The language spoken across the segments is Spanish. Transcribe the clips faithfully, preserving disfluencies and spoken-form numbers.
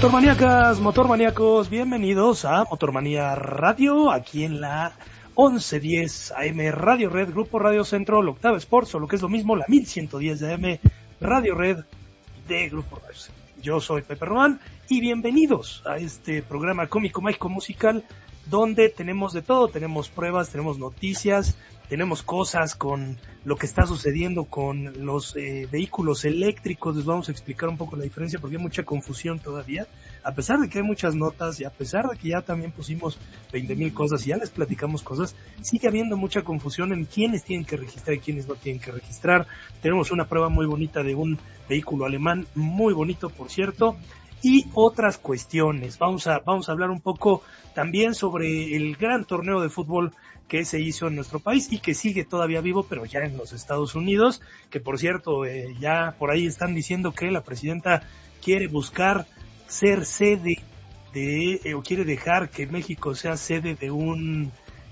Motormaníacas, motormaníacos, bienvenidos a Motormanía Radio, aquí en la once diez A M Radio Red, Grupo Radio Centro, la Octava Sports, o lo que es lo mismo, la mil ciento diez de A M Radio Red de Grupo Radio Centro. Yo soy Pepe Román y bienvenidos a este programa cómico, mágico, musical, donde tenemos de todo, tenemos pruebas, tenemos noticias, tenemos cosas con lo que está sucediendo con los eh, vehículos eléctricos. Les vamos a explicar un poco la diferencia porque hay mucha confusión todavía, a pesar de que hay muchas notas y a pesar de que ya también pusimos veinte mil cosas y ya les platicamos cosas, sigue habiendo mucha confusión en quiénes tienen que registrar y quiénes no tienen que registrar. Tenemos una prueba muy bonita de un vehículo alemán, muy bonito por cierto, y otras cuestiones. Vamos a, vamos a hablar un poco también sobre el gran torneo de fútbol que se hizo en nuestro país y que sigue todavía vivo, pero ya en los Estados Unidos, que por cierto, eh, ya por ahí están diciendo que la presidenta quiere buscar ser sede de, eh, o quiere dejar que México sea sede de un,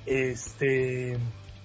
este,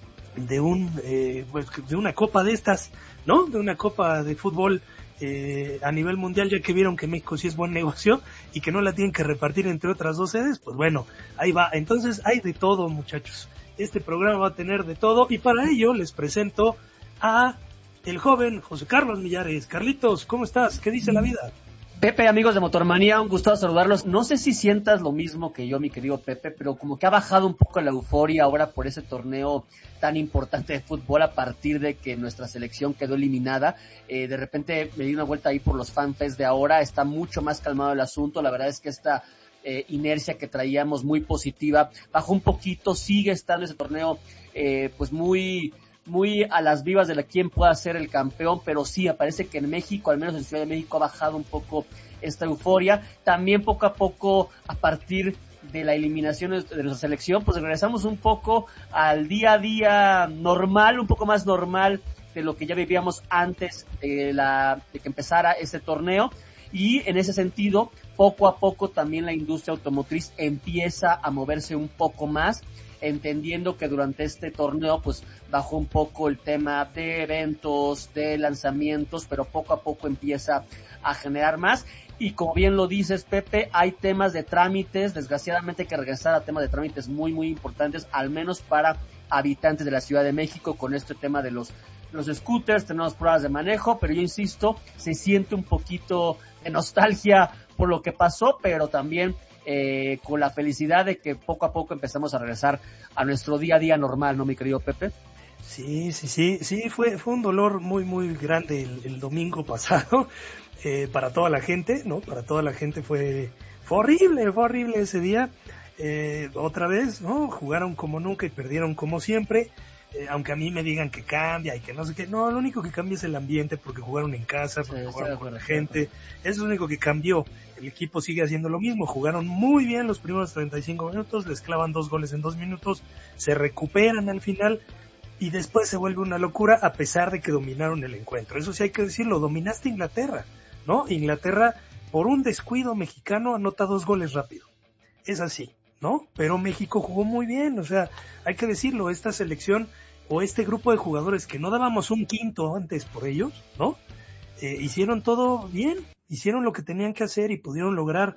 de un, eh, pues, de una copa de estas, ¿no? De una copa de fútbol Eh, a nivel mundial, ya que vieron que México sí es buen negocio y que no la tienen que repartir entre otras dos sedes, pues bueno, ahí va. Entonces hay de todo, muchachos. Este programa va a tener de todo y para ello les presento a el joven José Carlos Millares. Carlitos, ¿cómo estás? ¿Qué dice la vida? Pepe, amigos de Motormanía, un gusto saludarlos. No sé si sientas lo mismo que yo, mi querido Pepe, pero como que ha bajado un poco la euforia ahora por ese torneo tan importante de fútbol a partir de que nuestra selección quedó eliminada. Eh, de repente me di una vuelta ahí por los fanfests de ahora, está mucho más calmado el asunto. La verdad es que esta eh, inercia que traíamos muy positiva bajó un poquito, sigue estando ese torneo eh, pues muy... muy a las vivas de la quién pueda ser el campeón, pero sí, parece que en México, al menos en Ciudad de México, ha bajado un poco esta euforia. También poco a poco, a partir de la eliminación de nuestra selección, pues regresamos un poco al día a día normal, un poco más normal de lo que ya vivíamos antes de, la, de que empezara este torneo. Y en ese sentido, poco a poco también la industria automotriz empieza a moverse un poco más, entendiendo que durante este torneo pues bajó un poco el tema de eventos, de lanzamientos, pero poco a poco empieza a generar más. Y como bien lo dices, Pepe, hay temas de trámites, desgraciadamente hay que regresar a temas de trámites muy muy importantes, al menos para habitantes de la Ciudad de México, con este tema de los los scooters. Tenemos pruebas de manejo, pero yo insisto, se siente un poquito de nostalgia por lo que pasó, pero también Eh, con la felicidad de que poco a poco empezamos a regresar a nuestro día a día normal, ¿no, mi querido Pepe? Sí, sí, sí, sí, fue, fue un dolor muy, muy grande el, el domingo pasado, eh, para toda la gente, ¿no? Para toda la gente fue, fue horrible, fue horrible ese día. Eh, otra vez, ¿no? Jugaron como nunca y perdieron como siempre. Eh, aunque a mí me digan que cambia y que no sé qué, no, lo único que cambia es el ambiente, porque jugaron en casa, porque sí, jugaron con la gente, eso es lo único que cambió. El equipo sigue haciendo lo mismo, jugaron muy bien los primeros treinta y cinco minutos, les clavan dos goles en dos minutos, se recuperan al final y después se vuelve una locura a pesar de que dominaron el encuentro. Eso sí hay que decirlo, dominaste Inglaterra, ¿no? Inglaterra, por un descuido mexicano, anota dos goles rápido, es así, ¿no? Pero México jugó muy bien, o sea, hay que decirlo, esta selección o este grupo de jugadores que no dábamos un quinto antes por ellos, ¿no? Eh, hicieron todo bien, hicieron lo que tenían que hacer y pudieron lograr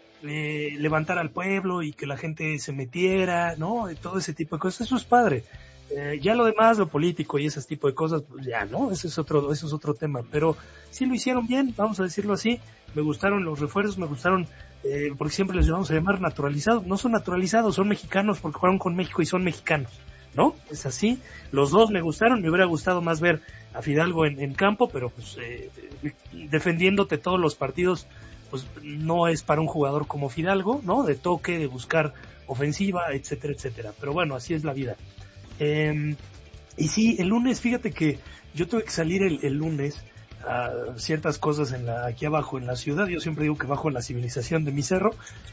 eh, levantar al pueblo y que la gente se metiera, ¿no? Y todo ese tipo de cosas, eso es padre. Eh, ya lo demás, lo político y ese tipo de cosas, pues ya, ¿no? Ese es otro, eso es otro tema, pero sí lo hicieron bien, vamos a decirlo así. Me gustaron los refuerzos, me gustaron, eh, porque siempre les vamos a llamar naturalizados. No son naturalizados, son mexicanos porque jugaron con México y son mexicanos, ¿no? Es así. Los dos me gustaron, me hubiera gustado más ver a Fidalgo en, en campo, pero pues eh, defendiéndote todos los partidos, pues no es para un jugador como Fidalgo, ¿no? De toque, de buscar ofensiva, etcétera, etcétera. Pero bueno, así es la vida. Eh, y sí, el lunes, fíjate que yo tuve que salir el, el lunes a ciertas cosas en la, aquí abajo en la ciudad. Yo siempre digo que bajo en la civilización de mi cerro,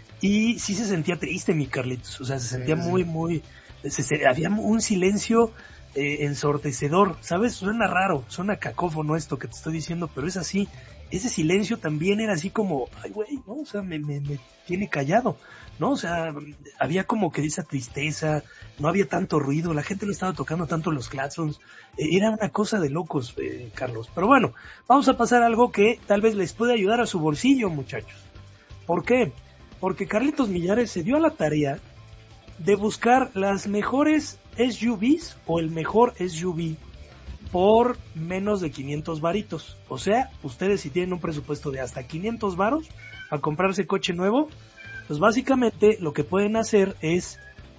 y sí se sentía triste, mi Carlitos, o sea, se sentía sí, muy, sí. muy, se, se, había un silencio eh, ensordecedor, ¿sabes? Suena raro, suena cacófono esto que te estoy diciendo, pero es así. Ese silencio también era así como, ay güey, ¿no? O sea, me, me, me tiene callado, ¿no? O sea, había como que esa tristeza, no había tanto ruido, la gente no estaba tocando tanto los claxons, eh, era una cosa de locos, eh, Carlos. Pero bueno, vamos a pasar a algo que tal vez les puede ayudar a su bolsillo, muchachos. ¿Por qué? Porque Carlitos Millares se dio a la tarea de buscar las mejores S U Vs o el mejor S U V por menos de quinientos varitos. O sea, ustedes si tienen un presupuesto de hasta quinientos varos a comprarse coche nuevo, pues básicamente lo que pueden hacer es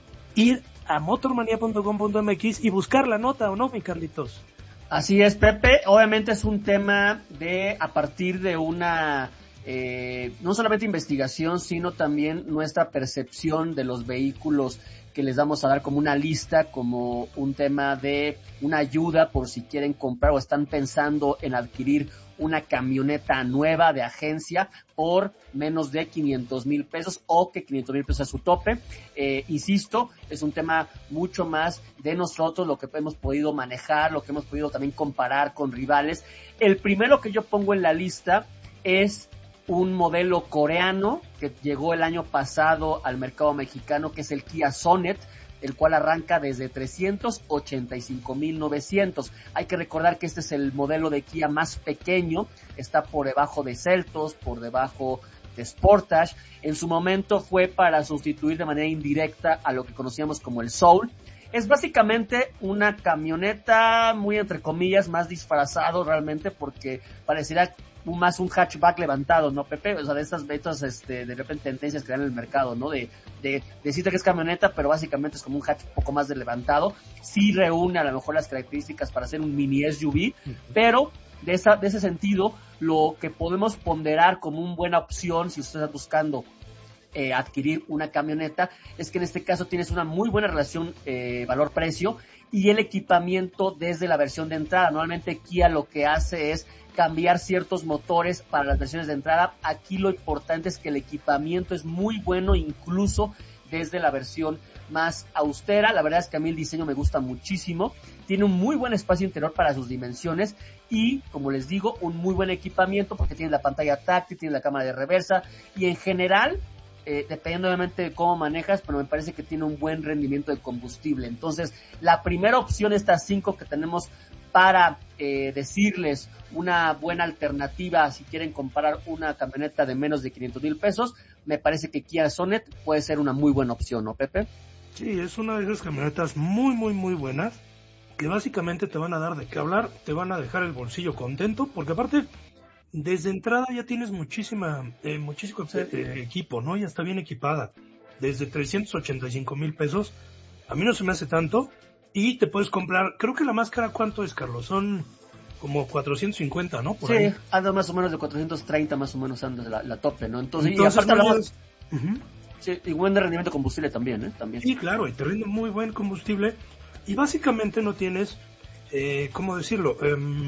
ir a motormanía punto com punto m x y buscar la nota, ¿o no, mi Carlitos? Así es, Pepe. Obviamente es un tema de, a partir de una, eh, no solamente investigación, sino también nuestra percepción de los vehículos que les vamos a dar como una lista, como un tema de una ayuda por si quieren comprar o están pensando en adquirir una camioneta nueva de agencia por menos de quinientos mil pesos o que quinientos mil pesos es su tope. Eh, insisto, es un tema mucho más de nosotros, lo que hemos podido manejar, lo que hemos podido también comparar con rivales. El primero que yo pongo en la lista es un modelo coreano que llegó el año pasado al mercado mexicano, que es el Kia Sonet, el cual arranca desde trescientos ochenta y cinco mil novecientos. Hay que recordar que este es el modelo de Kia más pequeño, está por debajo de Seltos, por debajo de Sportage. En su momento fue para sustituir de manera indirecta a lo que conocíamos como el Soul. Es básicamente una camioneta muy entre comillas, más disfrazado realmente, porque pareciera más un hatchback levantado, ¿no, Pepe? O sea, de estas betas, este, de repente tendencias que dan en el mercado, ¿no? De, de, decirte que es camioneta, pero básicamente es como un hatch un poco más de levantado. Sí reúne a lo mejor las características para hacer un mini S U V, uh-huh. Pero de esa, de ese sentido, lo que podemos ponderar como una buena opción, si usted está buscando eh, adquirir una camioneta, es que en este caso tienes una muy buena relación eh, valor-precio y el equipamiento desde la versión de entrada. Normalmente Kia lo que hace es cambiar ciertos motores para las versiones de entrada. Aquí lo importante es que el equipamiento es muy bueno, incluso desde la versión más austera. La verdad es que a mí el diseño me gusta muchísimo. Tiene un muy buen espacio interior para sus dimensiones y, como les digo, un muy buen equipamiento porque tiene la pantalla táctil, tiene la cámara de reversa y en general, eh, dependiendo obviamente de cómo manejas, pero me parece que tiene un buen rendimiento de combustible. Entonces, la primera opción, estas cinco que tenemos para eh, decirles una buena alternativa si quieren comprar una camioneta de menos de quinientos mil pesos, me parece que Kia Sonet puede ser una muy buena opción, ¿no, Pepe? Sí, es una de esas camionetas muy, muy, muy buenas, que básicamente te van a dar de qué hablar, te van a dejar el bolsillo contento, porque aparte, desde entrada ya tienes muchísima, eh, muchísimo sí. eh, equipo, ¿no? Ya está bien equipada. Desde trescientos ochenta y cinco mil pesos, a mí no se me hace tanto, y te puedes comprar, creo que la más cara, ¿cuánto es, Carlos? Son como cuatrocientos cincuenta, ¿no? Por sí, ahí. anda más o menos de cuatrocientos treinta, más o menos anda la, la tope, ¿no? Entonces, Entonces y aparte no hablamos... es... uh-huh. Sí, y buen de rendimiento de combustible también, ¿eh? También. Sí, claro, y te rinde muy buen combustible. Y básicamente no tienes, eh, ¿cómo decirlo? Um,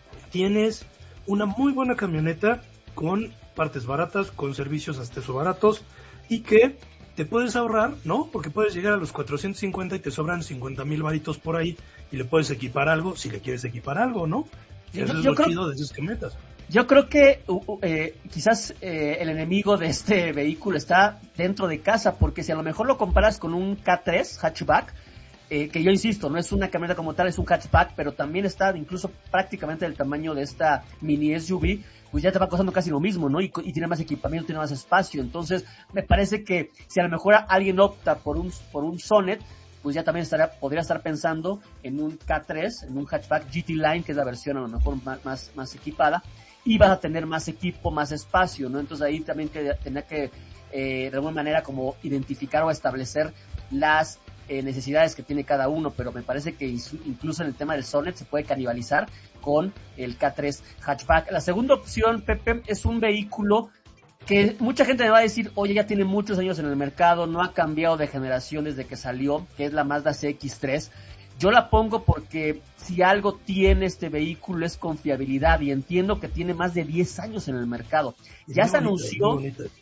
tienes una muy buena camioneta con partes baratas, con servicios hasta eso baratos, y que te puedes ahorrar, ¿no? Porque puedes llegar a los cuatrocientos cincuenta y te sobran cincuenta mil varitos por ahí y le puedes equipar algo, si le quieres equipar algo, ¿no? Y eso yo, es yo lo creo... chido de esas camionetas. Yo creo que uh, eh, quizás eh, el enemigo de este vehículo está dentro de casa, porque si a lo mejor lo comparas con un K tres hatchback, eh, que yo insisto, no es una camioneta como tal, es un hatchback, pero también está incluso prácticamente del tamaño de esta mini S U V, pues ya te va costando casi lo mismo, ¿no? Y, y tiene más equipamiento, tiene más espacio. Entonces, me parece que si a lo mejor alguien opta por un, por un Sonet, pues ya también estaría, podría estar pensando en un K tres, en un hatchback G T Line, que es la versión a lo mejor más, más, más equipada, y vas a tener más equipo, más espacio, ¿no? Entonces ahí también que, tendrá que eh, de alguna manera como identificar o establecer las eh, necesidades que tiene cada uno, pero me parece que incluso en el tema del Sonet se puede canibalizar con el K tres hatchback. La segunda opción, Pepe, es un vehículo que mucha gente me va a decir, oye, ya tiene muchos años en el mercado, no ha cambiado de generación desde que salió, que es la Mazda C X tres. Yo la pongo porque si algo tiene este vehículo es confiabilidad, y entiendo que tiene más de diez años en el mercado. Ya se anunció,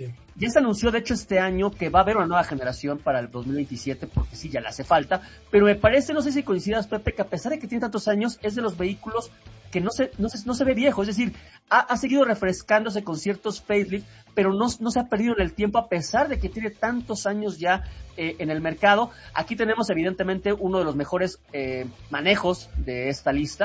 ya se anunció de hecho este año que va a haber una nueva generación para el dos mil veintisiete, porque sí, ya le hace falta, pero me parece, no sé si coincidas, Pepe, que a pesar de que tiene tantos años, es de los vehículos que no se, no se, no se ve viejo, es decir, ha, ha seguido refrescándose con ciertos facelift, pero no, no se ha perdido en el tiempo a pesar de que tiene tantos años ya eh, en el mercado. Aquí tenemos evidentemente uno de los mejores eh, manejos de esta lista.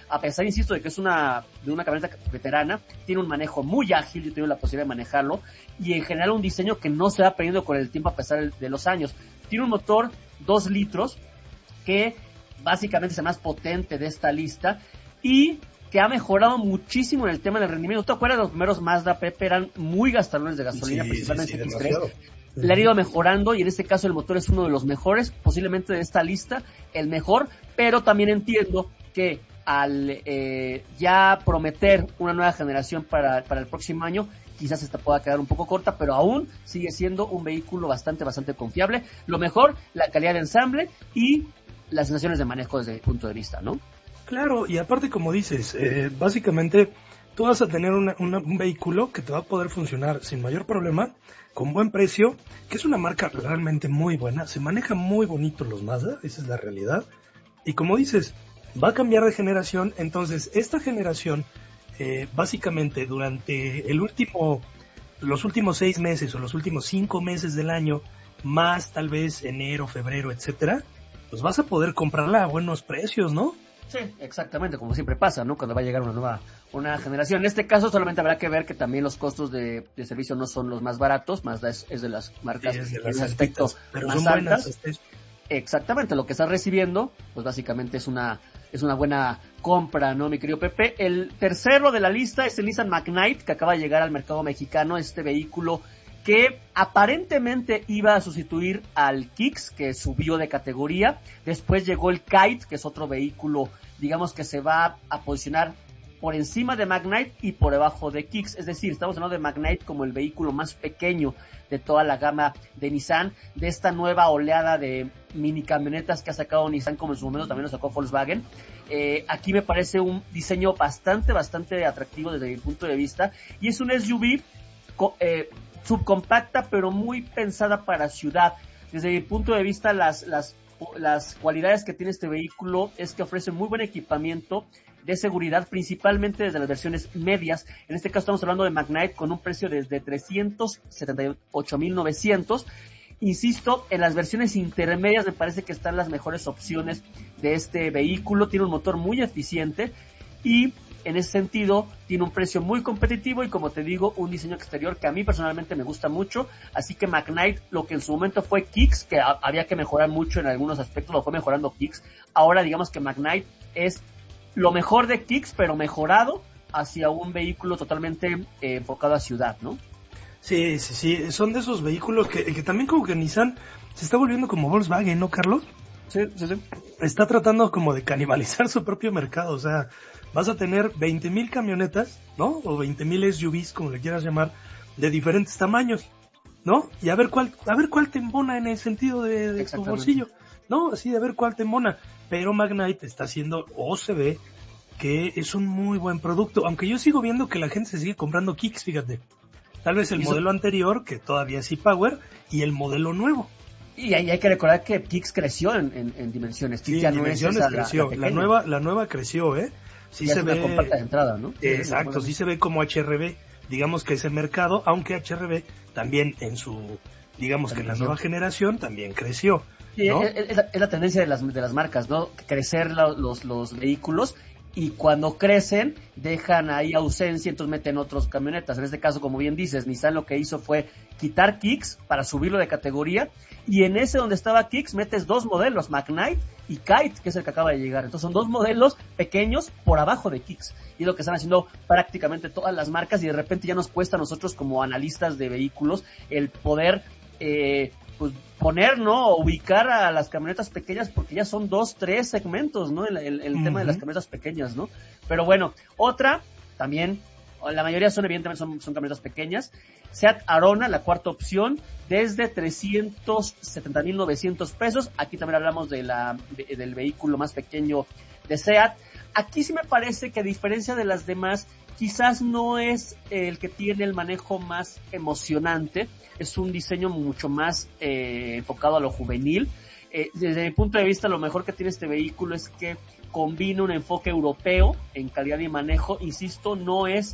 a pesar, insisto, de que es una de una camioneta veterana, tiene un manejo muy ágil, yo tengo la posibilidad de manejarlo, y en general un diseño que no se va perdiendo con el tiempo a pesar de los años. Tiene un motor dos litros, que básicamente es el más potente de esta lista, y que ha mejorado muchísimo en el tema del rendimiento. ¿Te acuerdas? Los primeros Mazda, Pepe, eran muy gastadoras de gasolina, sí, principalmente sí, sí, X tres. Le han ido mejorando y en este caso el motor es uno de los mejores, posiblemente de esta lista, el mejor, pero también entiendo que al eh, ya prometer una nueva generación para, para el próximo año, quizás esta pueda quedar un poco corta, pero aún sigue siendo un vehículo bastante, bastante confiable. Lo mejor, la calidad de ensamble y las sensaciones de manejo desde el punto de vista, ¿no? Claro, y aparte, como dices, eh, básicamente tú vas a tener una, una, un vehículo que te va a poder funcionar sin mayor problema, con buen precio, que es una marca realmente muy buena, se maneja muy bonito los Mazda, esa es la realidad, y como dices, va a cambiar de generación, entonces esta generación, eh, básicamente durante el último, los últimos seis meses o los últimos cinco meses del año, más tal vez enero, febrero, etcétera, pues vas a poder comprarla a buenos precios, ¿no? Sí, exactamente, como siempre pasa, ¿no? Cuando va a llegar una nueva una generación. En este caso solamente habrá que ver que también los costos de, de servicio no son los más baratos, Mazda es, es de las marcas sí, en ese aspecto pero más son altas. Buenas. Exactamente, lo que estás recibiendo, pues básicamente es una es una buena compra, ¿no, mi querido Pepe? El tercero de la lista es el Nissan Magnite, que acaba de llegar al mercado mexicano, este vehículo que aparentemente iba a sustituir al Kicks, que subió de categoría. Después llegó el Kite, que es otro vehículo, digamos, que se va a posicionar por encima de Magnite y por debajo de Kicks. Es decir, estamos hablando de Magnite como el vehículo más pequeño de toda la gama de Nissan, de esta nueva oleada de mini camionetas que ha sacado Nissan, como en su momento también lo sacó Volkswagen. Eh, aquí me parece un diseño bastante, bastante atractivo desde mi punto de vista, y es un S U V eh, subcompacta, pero muy pensada para ciudad. Desde mi punto de vista, las, las, las cualidades que tiene este vehículo es que ofrece muy buen equipamiento de seguridad, principalmente desde las versiones medias. En este caso estamos hablando de Magnite con un precio desde trescientos setenta y ocho mil novecientos. Insisto, en las versiones intermedias me parece que están las mejores opciones de este vehículo. Tiene un motor muy eficiente y en ese sentido tiene un precio muy competitivo y, como te digo, un diseño exterior que a mí personalmente me gusta mucho. Así que Magnite, lo que en su momento fue Kicks, que a- había que mejorar mucho en algunos aspectos, lo fue mejorando Kicks. Ahora digamos que Magnite es lo mejor de Kicks, pero mejorado hacia un vehículo totalmente eh, enfocado a ciudad, ¿no? Sí, sí, sí, son de esos vehículos que, que también como que Nissan se está volviendo como Volkswagen, ¿no, Carlos? Sí, sí, sí. Está tratando como de canibalizar su propio mercado, o sea, vas a tener veinte mil camionetas, ¿no? O veinte mil S U Vs, como le quieras llamar, de diferentes tamaños, ¿no? Y a ver cuál, a ver cuál te embona en el sentido de, de tu bolsillo, ¿no? Así de ver cuál te embona. Pero Magnite está haciendo, o se ve, que es un muy buen producto, aunque yo sigo viendo que la gente se sigue comprando Kicks, fíjate. Tal vez el modelo anterior, que todavía es e-Power, y el modelo nuevo. Y hay, hay que recordar que Kicks creció en, en, en dimensiones. Kicks Sí, ya en no dimensiones es esa, creció. La, la nueva, la nueva creció, ¿eh? Sí ya se es ve. una compacta de entrada, ¿no? Exacto, sí se ve como H R B, digamos que ese mercado, aunque H R B también en su, digamos que en la nueva generación también creció, ¿no? Sí, es, es, la, es la tendencia de las de las marcas, ¿no? Crecer la, los los vehículos, y cuando crecen dejan ahí ausencia, entonces meten otros camionetas. En este caso, como bien dices, Nissan lo que hizo fue quitar Kicks para subirlo de categoría, y en ese donde estaba Kicks metes dos modelos, Magnite y Kite, que es el que acaba de llegar. Entonces son dos modelos pequeños por abajo de Kicks, y es lo que están haciendo prácticamente todas las marcas, y de repente ya nos cuesta a nosotros como analistas de vehículos el poder eh, pues poner, ¿no? Ubicar a las camionetas pequeñas, porque ya son dos, tres segmentos, ¿no? El, el, el uh-huh. tema de las camionetas pequeñas, ¿no? Pero bueno, otra, también, la mayoría son, evidentemente, son, son camionetas pequeñas. Seat Arona, la cuarta opción, desde trescientos setenta mil novecientos pesos. Aquí también hablamos de la, de, del vehículo más pequeño de Seat. Aquí sí me parece que, a diferencia de las demás, quizás no es el que tiene el manejo más emocionante. Es un diseño mucho más eh, enfocado a lo juvenil. Eh, desde mi punto de vista, lo mejor que tiene este vehículo es que combina un enfoque europeo en calidad y manejo. Insisto, no es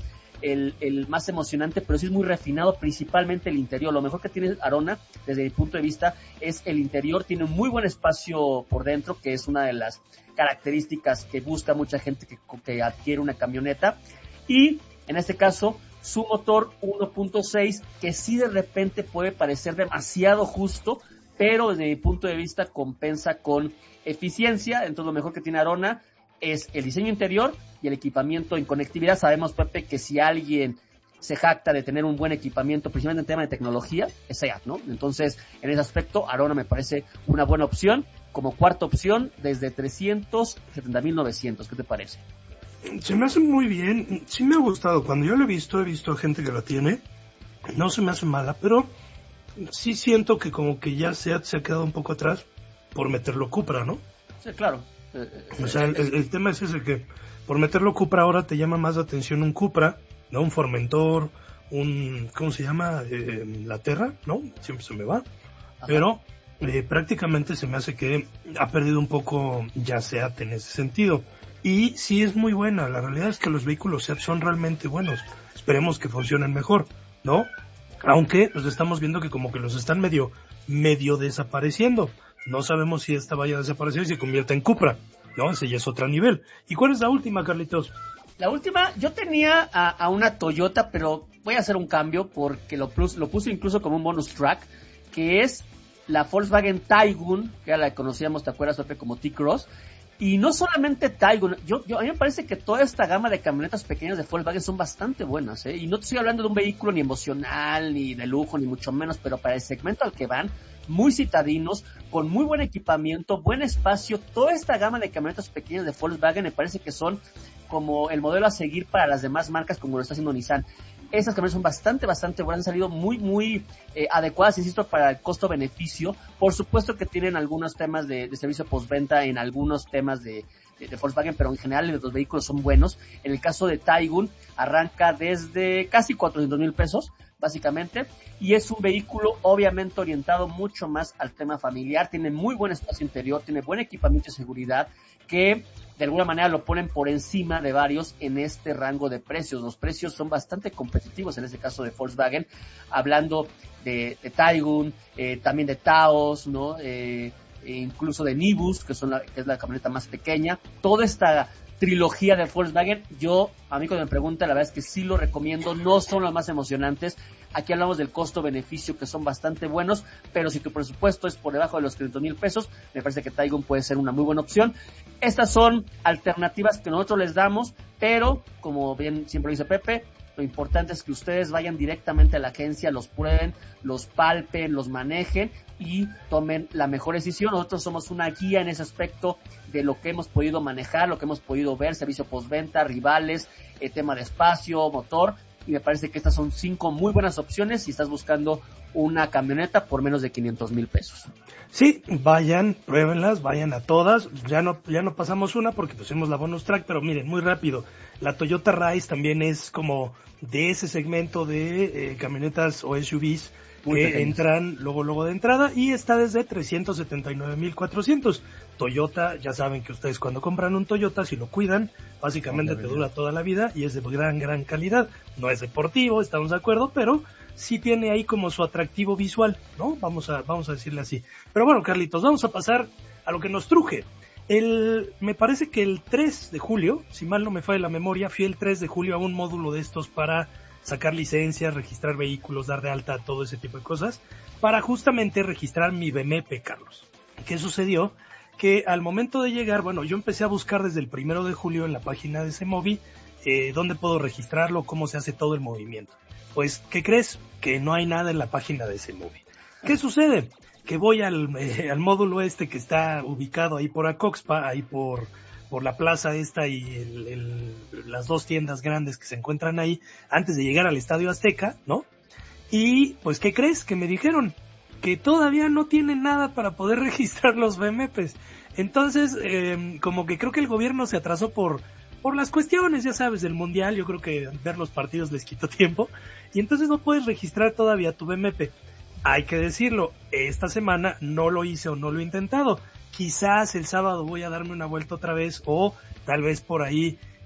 el, el más emocionante, pero sí es muy refinado, principalmente el interior. Lo mejor que tiene Arona, desde mi punto de vista, es el interior. Tiene un muy buen espacio por dentro, que es una de las características que busca mucha gente que, que adquiere una camioneta. Y, en este caso, su motor uno punto seis, que sí de repente puede parecer demasiado justo, pero desde mi punto de vista compensa con eficiencia. Entonces lo mejor que tiene Arona es el diseño interior y el equipamiento en conectividad. Sabemos, Pepe, que si alguien se jacta de tener un buen equipamiento, principalmente en tema de tecnología, es SEAT, ¿no? Entonces, en ese aspecto, Arona me parece una buena opción, como cuarta opción, desde trescientos setenta mil novecientos. ¿Qué te parece? Se me hace muy bien, sí me ha gustado. Cuando yo lo he visto, he visto gente que la tiene, no se me hace mala, pero sí siento que como que ya SEAT se ha quedado un poco atrás por meterlo Cupra, ¿no? Sí, claro. O sea, el, el tema es ese, que por meterlo Cupra ahora te llama más la atención un Cupra, ¿no? Un Formentor, un, ¿cómo se llama? Eh, la Terra, ¿no? Siempre se me va. Ajá. Pero eh, prácticamente se me hace que ha perdido un poco ya SEAT en ese sentido. Y sí es muy buena, la realidad es que los vehículos SEAT son realmente buenos. Esperemos que funcionen mejor, ¿no? Aunque los estamos viendo que como que los están medio, medio desapareciendo. No sabemos si esta vaya a desaparecer y se convierta en Cupra, ¿no? Ese ya es otro nivel. ¿Y cuál es la última, Carlitos? La última, yo tenía a, a una Toyota, pero voy a hacer un cambio porque lo, plus, lo puse incluso como un bonus track, que es la Volkswagen Taigun, que ya la conocíamos, ¿te acuerdas, Pepe, como T-Cross? Y no solamente Taigun, yo, yo, a mí me parece que toda esta gama de camionetas pequeñas de Volkswagen son bastante buenas, ¿eh? Y no te estoy hablando de un vehículo ni emocional, ni de lujo, ni mucho menos, pero para el segmento al que van, muy citadinos, con muy buen equipamiento, buen espacio. Toda esta gama de camionetas pequeñas de Volkswagen me parece que son como el modelo a seguir para las demás marcas, como lo está haciendo Nissan. Estas camionetas son bastante, bastante buenas, han salido muy, muy eh, adecuadas, insisto, para el costo-beneficio. Por supuesto que tienen algunos temas de, de servicio postventa en algunos temas de, de, de Volkswagen, pero en general los vehículos son buenos. En el caso de Taigun, arranca desde casi cuatrocientos mil pesos, básicamente, y es un vehículo obviamente orientado mucho más al tema familiar. Tiene muy buen espacio interior, tiene buen equipamiento de seguridad, que de alguna manera lo ponen por encima de varios en este rango de precios. Los precios son bastante competitivos en este caso de Volkswagen, hablando de, de Taigun, eh, también de Taos, ¿no? Eh, e incluso de Nibus, que, son la, que es la camioneta más pequeña. Toda esta trilogía de Volkswagen, yo, a mí cuando me preguntan, la verdad es que sí lo recomiendo, no son los más emocionantes. Aquí hablamos del costo-beneficio, que son bastante buenos, pero si tu presupuesto es por debajo de los quinientos mil pesos, me parece que Taigun puede ser una muy buena opción. Estas son alternativas que nosotros les damos, pero, como bien siempre dice Pepe, lo importante es que ustedes vayan directamente a la agencia, los prueben, los palpen, los manejen y tomen la mejor decisión. Nosotros somos una guía en ese aspecto de lo que hemos podido manejar, lo que hemos podido ver, servicio postventa, rivales, eh, tema de espacio, motor, y me parece que estas son cinco muy buenas opciones si estás buscando una camioneta por menos de quinientos mil pesos. Sí, vayan, pruébenlas, vayan a todas. Ya no ya no pasamos una porque pusimos la bonus track, pero miren, muy rápido. La Toyota Rise también es como de ese segmento de eh, camionetas o S U Vs muy que pequeños. Entran luego luego de entrada y está desde trescientos setenta y nueve mil cuatrocientos. Toyota, ya saben que ustedes cuando compran un Toyota, si lo cuidan, básicamente te dura toda la vida y es de gran, gran calidad. No es deportivo, estamos de acuerdo, pero sí tiene ahí como su atractivo visual, ¿no? Vamos a, vamos a decirle así. Pero bueno, Carlitos, vamos a pasar a lo que nos truje. El, me parece que el tres de julio, si mal no me falla la memoria, fui el tres de julio a un módulo de estos para sacar licencias, registrar vehículos, dar de alta, todo ese tipo de cosas, para justamente registrar mi B M P, Carlos. ¿Qué sucedió? Que al momento de llegar, bueno, yo empecé a buscar desde el primero de julio en la página de Semovi, eh, dónde puedo registrarlo, cómo se hace todo el movimiento. Pues, ¿qué crees? Que no hay nada en la página de Semovi. ¿Qué sucede? Que voy al, eh, al módulo este que está ubicado ahí por Acoxpa, ahí por, por la plaza esta y el, el, las dos tiendas grandes que se encuentran ahí, antes de llegar al Estadio Azteca, ¿no? Y, pues, ¿qué crees? Que me dijeron que todavía no tienen nada para poder registrar los B M Ps. Entonces, eh, como que creo que el gobierno se atrasó por, por las cuestiones, ya sabes, del mundial. Yo creo que ver los partidos les quitó tiempo. Y entonces no puedes registrar todavía tu B M P. Hay que decirlo, esta semana no lo hice o no lo he intentado. Quizás el sábado voy a darme una vuelta otra vez o tal vez por ahí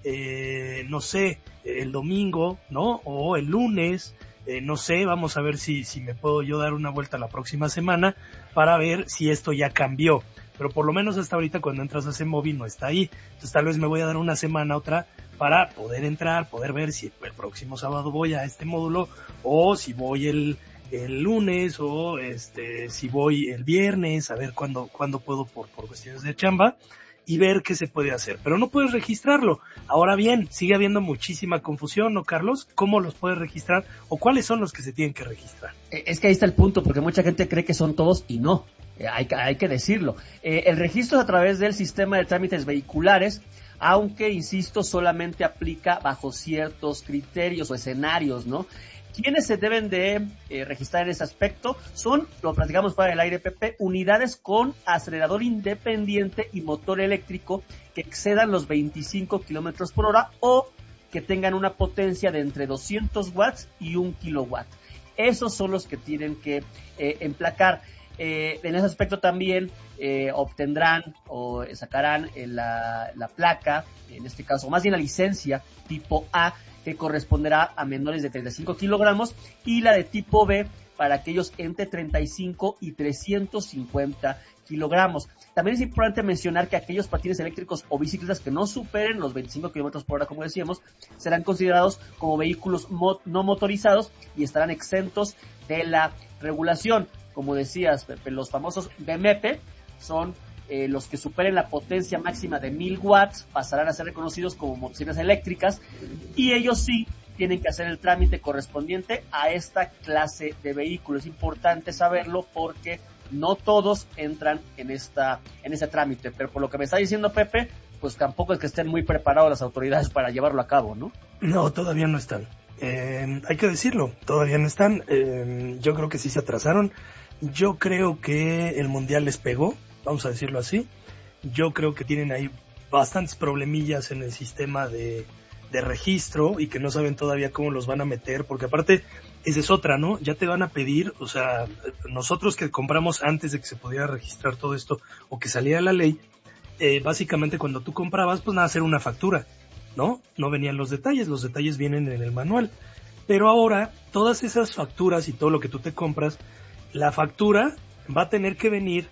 eh, no sé, el domingo, ¿no? O el lunes, eh, no sé, vamos a ver si, si me puedo yo dar una vuelta la próxima semana para ver si esto ya cambió. Pero por lo menos hasta ahorita cuando entras a ese móvil no está ahí. Entonces tal vez me voy a dar una semana, otra, para poder entrar, poder ver si el próximo sábado voy a este módulo, o si voy el, el lunes, o este, si voy el viernes, a ver cuándo, cuándo puedo por, por cuestiones de chamba, y ver qué se puede hacer. Pero no puedes registrarlo. Ahora bien, sigue habiendo muchísima confusión, ¿no, Carlos? ¿Cómo los puedes registrar? ¿O cuáles son los que se tienen que registrar? Es que ahí está el punto, porque mucha gente cree que son todos y no. Eh, hay, hay que decirlo. Eh, el registro es a través del sistema de trámites vehiculares, aunque, insisto, solamente aplica bajo ciertos criterios o escenarios, ¿no? ¿Quiénes se deben de eh, registrar en ese aspecto? Son, lo platicamos para el aire, Pepe, unidades con acelerador independiente y motor eléctrico que excedan los veinticinco kilómetros por hora o que tengan una potencia de entre doscientos watts y un kilowatt. Esos son los que tienen que eh, emplacar. Eh, en ese aspecto también eh, obtendrán o sacarán eh, la, la placa, en este caso, más bien la licencia tipo A, que corresponderá a menores de treinta y cinco kilogramos, y la de tipo B para aquellos entre treinta y cinco y trescientos cincuenta kilogramos. También es importante mencionar que aquellos patines eléctricos o bicicletas que no superen los veinticinco kilómetros por hora, como decíamos, serán considerados como vehículos mo- no motorizados y estarán exentos de la regulación. Como decías, Pepe, los famosos B M P son eh, los que superen la potencia máxima de mil watts, pasarán a ser reconocidos como motocicletas eléctricas, y ellos sí tienen que hacer el trámite correspondiente a esta clase de vehículos. Es importante saberlo porque no todos entran en esta en ese trámite, pero por lo que me está diciendo Pepe, pues tampoco es que estén muy preparados las autoridades para llevarlo a cabo, ¿no? No, todavía no están. Eh, hay que decirlo, todavía no están. Eh, yo creo que sí se atrasaron. Yo creo que el Mundial les pegó, vamos a decirlo así. Yo creo que tienen ahí bastantes problemillas en el sistema de, de registro y que no saben todavía cómo los van a meter, porque aparte, esa es otra, ¿no? Ya te van a pedir, o sea, nosotros que compramos antes de que se pudiera registrar todo esto o que saliera la ley, eh, básicamente cuando tú comprabas, pues nada, hacer una factura, ¿no? No venían los detalles, los detalles vienen en el manual. Pero ahora, todas esas facturas y todo lo que tú te compras, la factura va a tener que venir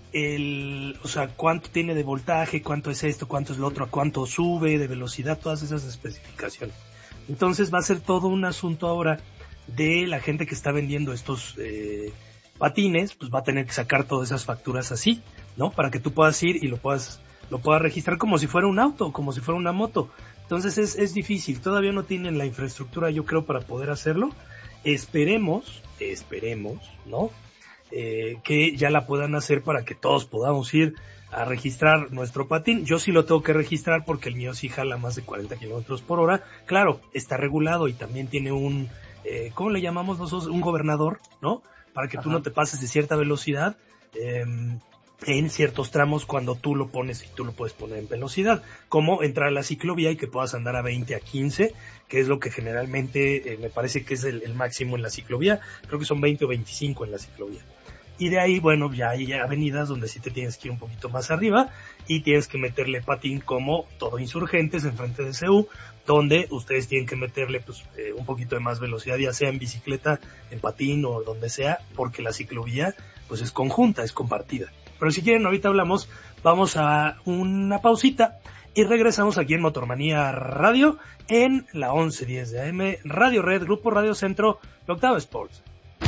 el, o sea, cuánto tiene de voltaje, cuánto es esto, cuánto es lo otro, cuánto sube de velocidad, todas esas especificaciones. Entonces va a ser todo un asunto ahora de la gente que está vendiendo estos eh, patines, pues va a tener que sacar todas esas facturas así, ¿no? Para que tú puedas ir y lo puedas, lo puedas registrar como si fuera un auto, como si fuera una moto. Entonces es, es difícil, todavía no tienen la infraestructura, yo creo, para poder hacerlo. Esperemos, esperemos, ¿no? Eh, que ya la puedan hacer para que todos podamos ir a registrar nuestro patín. Yo sí lo tengo que registrar porque el mío sí jala más de cuarenta kilómetros por hora. Claro, está regulado y también tiene un, eh, ¿cómo le llamamos nosotros? Un gobernador, ¿no? Para que Ajá. tú no te pases de cierta velocidad eh, en ciertos tramos cuando tú lo pones y tú lo puedes poner en velocidad. Como entrar a la ciclovía y que puedas andar a veinte, a quince, que es lo que generalmente eh, me parece que es el, el máximo en la ciclovía. Creo que son veinte o veinticinco en la ciclovía. Y de ahí, bueno, ya hay avenidas donde sí te tienes que ir un poquito más arriba y tienes que meterle patín como todo Insurgentes enfrente de C U, donde ustedes tienen que meterle pues eh, un poquito de más velocidad, ya sea en bicicleta, en patín o donde sea, porque la ciclovía pues es conjunta, es compartida. Pero si quieren, ahorita hablamos, vamos a una pausita y regresamos aquí en Motormanía Radio en la once diez de A M, Radio Red, Grupo Radio Centro, Octava Sports.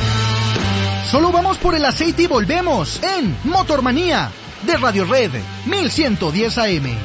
Solo vamos por el aceite y volvemos en Motormanía de Radio Red mil ciento diez A M.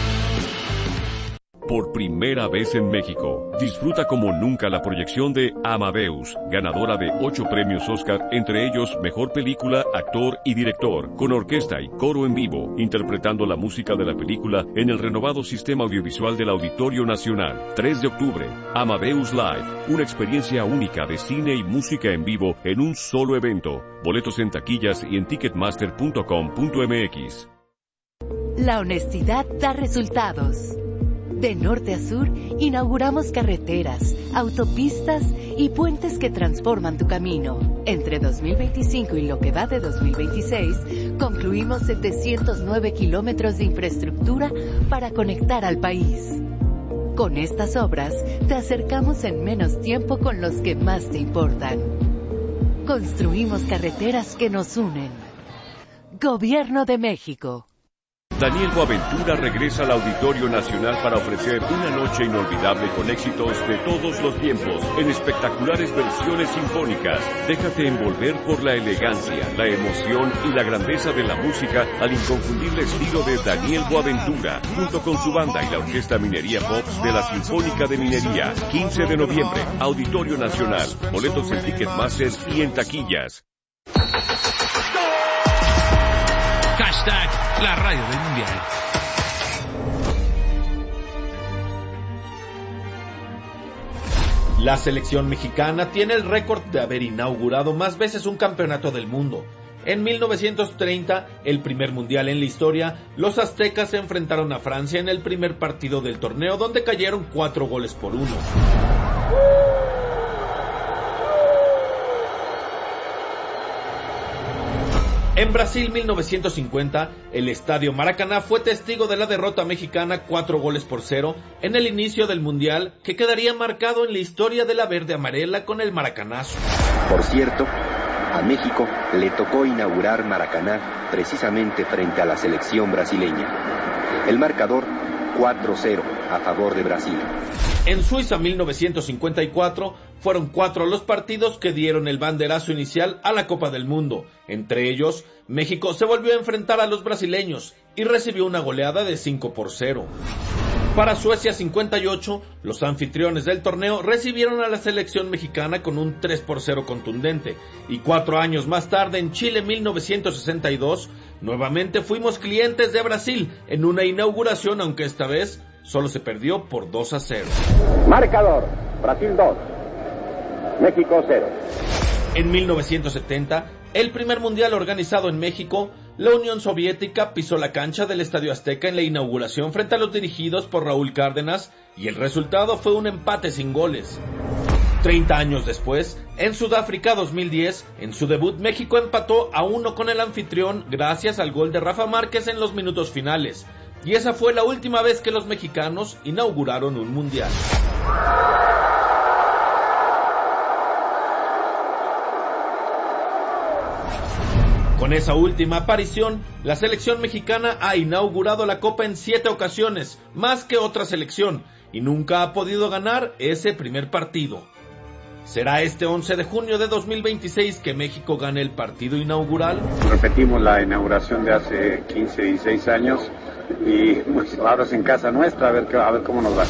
Por primera vez en México, disfruta como nunca la proyección de Amadeus, ganadora de ocho premios Oscar, entre ellos Mejor Película, Actor y Director, con orquesta y coro en vivo, interpretando la música de la película en el renovado sistema audiovisual del Auditorio Nacional. tres de octubre, Amadeus Live, una experiencia única de cine y música en vivo en un solo evento. Boletos en taquillas y en ticketmaster punto com punto m x. La honestidad da resultados. De norte a sur, inauguramos carreteras, autopistas y puentes que transforman tu camino. Entre dos mil veinticinco y lo que va de dos mil veintiséis, concluimos setecientos nueve kilómetros de infraestructura para conectar al país. Con estas obras, te acercamos en menos tiempo con los que más te importan. Construimos carreteras que nos unen. Gobierno de México. Daniel Boaventura regresa al Auditorio Nacional para ofrecer una noche inolvidable con éxitos de todos los tiempos, en espectaculares versiones sinfónicas. Déjate envolver por la elegancia, la emoción y la grandeza de la música al inconfundible estilo de Daniel Boaventura, junto con su banda y la Orquesta Minería Pops de la Sinfónica de Minería. quince de noviembre, Auditorio Nacional. Boletos en Ticketmaster y en taquillas. Hashtag la radio del mundial. La selección mexicana tiene el récord de haber inaugurado más veces un campeonato del mundo. En mil novecientos treinta, el primer mundial en la historia, los aztecas se enfrentaron a Francia en el primer partido del torneo, donde cayeron cuatro goles por uno. En Brasil mil novecientos cincuenta, el Estadio Maracaná fue testigo de la derrota mexicana cuatro goles por cero en el inicio del Mundial, que quedaría marcado en la historia de la verde amarela con el maracanazo. Por cierto, a México le tocó inaugurar Maracaná precisamente frente a la selección brasileña. El marcador cuatro cero a favor de Brasil. En Suiza mil novecientos cincuenta y cuatro fueron cuatro los partidos que dieron el banderazo inicial a la Copa del Mundo. Entre ellos, México se volvió a enfrentar a los brasileños y recibió una goleada de cinco por cero. Para Suecia cincuenta y ocho, los anfitriones del torneo recibieron a la selección mexicana con un tres por cero contundente. Y cuatro años más tarde, en Chile mil novecientos sesenta y dos, nuevamente fuimos clientes de Brasil en una inauguración, aunque esta vez solo se perdió por dos a cero. Marcador, Brasil dos, México cero. En mil novecientos setenta, el primer mundial organizado en México, la Unión Soviética pisó la cancha del Estadio Azteca en la inauguración frente a los dirigidos por Raúl Cárdenas, y el resultado fue un empate sin goles. Treinta años después, en Sudáfrica dos mil diez, en su debut México empató a uno con el anfitrión gracias al gol de Rafa Márquez en los minutos finales. Y esa fue la última vez que los mexicanos inauguraron un mundial. Con esa última aparición, la selección mexicana ha inaugurado la Copa en siete ocasiones, más que otra selección, y nunca ha podido ganar ese primer partido. ¿Será este once de junio de dos mil veintiséis que México gane el partido inaugural? Repetimos la inauguración de hace quince, dieciséis años y pues ahora es en casa nuestra, a ver, a ver cómo nos va.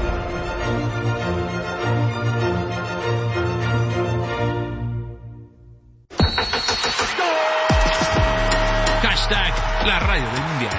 Hashtag la radio del mundial.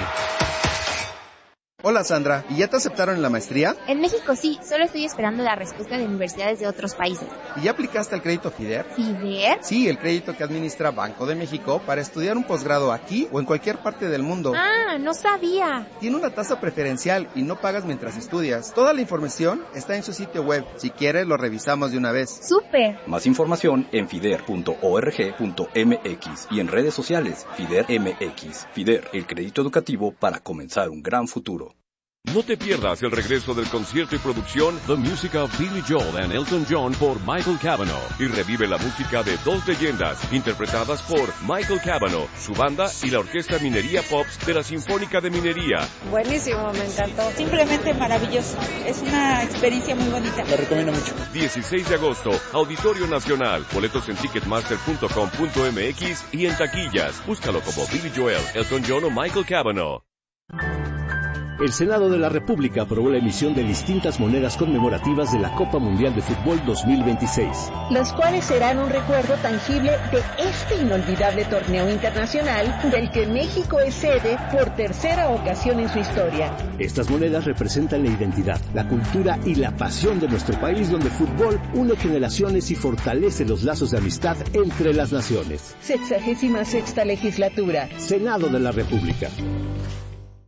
Hola Sandra, ¿y ya te aceptaron en la maestría? En México sí, solo estoy esperando la respuesta de universidades de otros países. ¿Y ya aplicaste al crédito FIDER? ¿FIDER? Sí, el crédito que administra Banco de México para estudiar un posgrado aquí o en cualquier parte del mundo. Ah, no sabía. Tiene una tasa preferencial y no pagas mientras estudias. Toda la información está en su sitio web. Si quieres, lo revisamos de una vez. ¡Súper! Más información en fider punto org punto mx y en redes sociales FIDER M X. FIDER, el crédito educativo para comenzar un gran futuro. No te pierdas el regreso del concierto y producción The Music of Billy Joel and Elton John por Michael Cavanaugh, y revive la música de dos leyendas interpretadas por Michael Cavanaugh, su banda y la Orquesta Minería Pops de la Sinfónica de Minería. Buenísimo, me encantó. Simplemente maravilloso. Es una experiencia muy bonita. Lo recomiendo mucho. dieciséis de agosto, Auditorio Nacional. Boletos en ticketmaster punto com punto mx y en taquillas. Búscalo como Billy Joel, Elton John o Michael Cavanaugh. El Senado de la República aprobó la emisión de distintas monedas conmemorativas de la Copa Mundial de Fútbol dos mil veintiséis. Las cuales serán un recuerdo tangible de este inolvidable torneo internacional del que México es sede por tercera ocasión en su historia. Estas monedas representan la identidad, la cultura y la pasión de nuestro país, donde el fútbol une generaciones y fortalece los lazos de amistad entre las naciones. Sexagésima sexta legislatura. Senado de la República.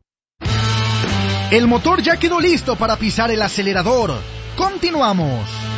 El motor ya quedó listo para pisar el acelerador. Continuamos.